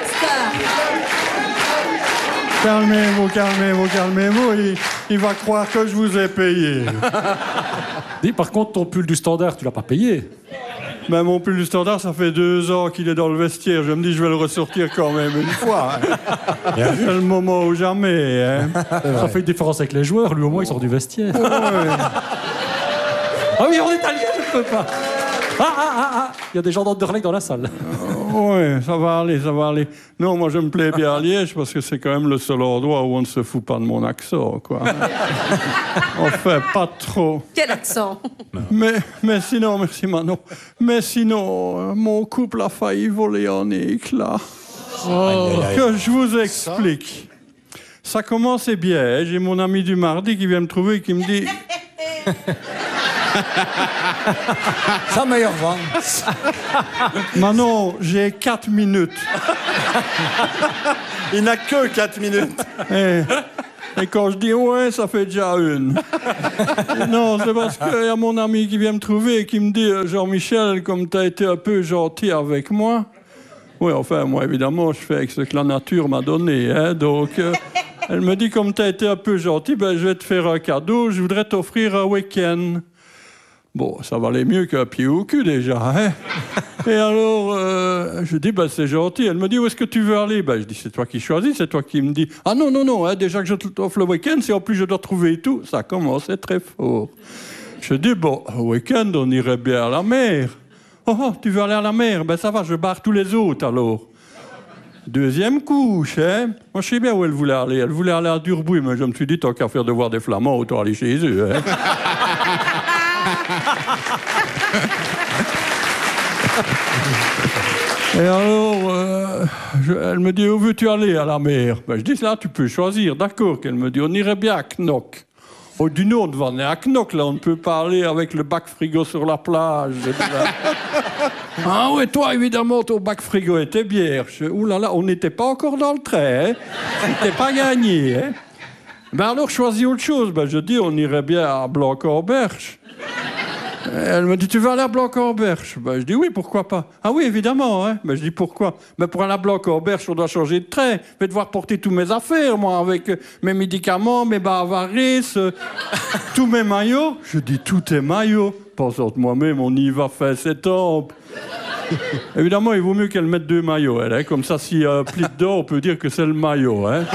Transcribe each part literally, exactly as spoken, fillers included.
Calmez-vous, calmez-vous, calmez-vous. Il, il va croire que je vous ai payé. Dis, par contre, ton pull du Standard, tu l'as pas payé. Ben, mon pull du Standard, ça fait deux ans qu'il est dans le vestiaire. Je me dis, je vais le ressortir quand même une fois. Hein. C'est le moment ou jamais. Hein. Ça fait une différence avec les joueurs. Lui, au moins, il sort du vestiaire. Ouais. Ah oui, en italien, je ne peux pas. Ah, ah, ah, ah. Il y a des gens d'Anderlecht dans la salle. Oui, ça va aller, ça va aller. Non, moi, je me plais bien à Liège parce que c'est quand même le seul endroit où on ne se fout pas de mon accent, quoi. Enfin, pas trop. Quel accent? Mais, mais sinon, merci Manon. Mais sinon, euh, mon couple a failli voler en éclats. Oh, que je vous explique. Ça commençait bien. J'ai mon ami du mardi qui vient me trouver et qui me dit... Sa meilleure vente. Manon, j'ai quatre minutes. Il n'a que quatre minutes. Et, et quand je dis ouais, ça fait déjà une. Non, c'est parce qu'il y a mon ami qui vient me trouver et qui me dit Jean-Michel, comme tu as été un peu gentil avec moi. Oui, enfin, moi, évidemment, je fais avec ce que la nature m'a donné. Hein, donc, euh, elle me dit comme tu as été un peu gentil, ben, je vais te faire un cadeau. Je voudrais t'offrir un week-end. Bon, ça valait mieux qu'un pied au cul, déjà. Hein. Et alors, euh, je dis, ben, c'est gentil. Elle me dit, où est-ce que tu veux aller? Ben, je dis, c'est toi qui choisis, c'est toi qui me dis. Ah non, non, non, hein, déjà que je t'offre le week-end, si en plus je dois trouver tout, ça commençait très fort. Je dis, bon, au week-end, on irait bien à la mer. Oh, oh, tu veux aller à la mer? Ben, ça va, je barre tous les autres, alors. Deuxième couche, hein. Moi, je sais bien où elle voulait aller. Elle voulait aller à Durbuy, mais je me suis dit, tant qu'à faire de voir des Flamands, autant aller chez eux, hein. Et alors, euh, je, elle me dit, où veux-tu aller à la mer? Ben, je dis, là, tu peux choisir. D'accord, qu'elle me dit, on irait bien à Knock. Oh, du nom, on va aller à Knock, là, on ne peut pas aller avec le bac frigo sur la plage. Ah ouais, toi, évidemment, ton bac frigo était bière. Je, ouh là là, on n'était pas encore dans le train, hein. C'était pas gagné, hein. Ben alors, choisis autre chose. Ben, je dis, on irait bien à Blanc-en-Berche. Elle me dit, tu veux aller à Blanc-en-Berche? Ben, je dis, oui, pourquoi pas? Ah oui, évidemment, hein. Ben, je dis, pourquoi? Ben, pour aller à Blanc-en-Berche, on doit changer de train. Je vais devoir porter tous mes affaires, moi, avec mes médicaments, mes bavaris, euh, tous mes maillots. Je dis, tous tes maillots. Pensant de moi-même, on y va faire ses tempes. Évidemment, il vaut mieux qu'elle mette deux maillots, elle, hein. Comme ça, s'il y a un pli dedans, on peut dire que c'est le maillot, hein.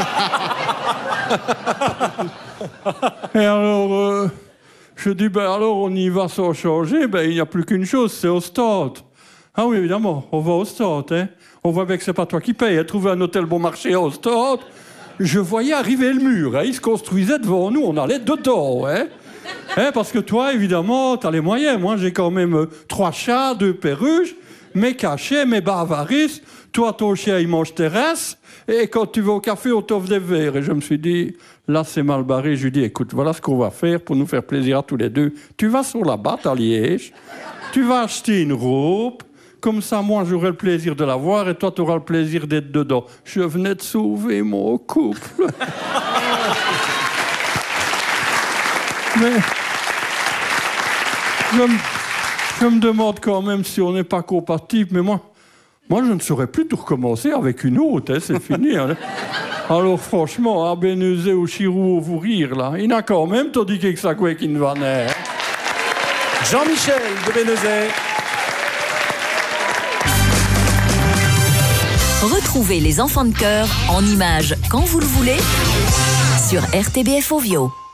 Et alors... Euh... Je dis, ben alors, on y va sans changer. Ben, il n'y a plus qu'une chose, c'est au stade. Ah oui, évidemment, on va au stade. Hein. On voit bien que c'est pas toi qui paye. Trouver un hôtel bon marché au stade. Je voyais arriver le mur. Hein. Il se construisait devant nous. On allait dedans. Hein. Hein, parce que toi, évidemment, t'as les moyens. Moi, j'ai quand même euh, trois chats, deux perruches, mes cachets, mes bavaris. Toi, ton chien, il mange tes restes. Et quand tu vas au café, on t'offre des verres. Et je me suis dit... Là, c'est mal barré. Je lui dis, écoute, voilà ce qu'on va faire pour nous faire plaisir à tous les deux. Tu vas sur la batte à Liège, tu vas acheter une robe, comme ça, moi, j'aurai le plaisir de la voir et toi, tu auras le plaisir d'être dedans. Je venais de sauver mon couple. Mais je me, je me demande quand même si on n'est pas compatibles, mais moi, moi, je ne saurais plus tout recommencer avec une autre, hein, c'est fini. Hein. Alors franchement, à Bénezet ou Chirou, vous rire là, il n'a quand même tandis que ça quoi qui ne va naître. Jean-Michel de Bénezet. Retrouvez les enfants de cœur en images quand vous le voulez sur R T B F Ovio.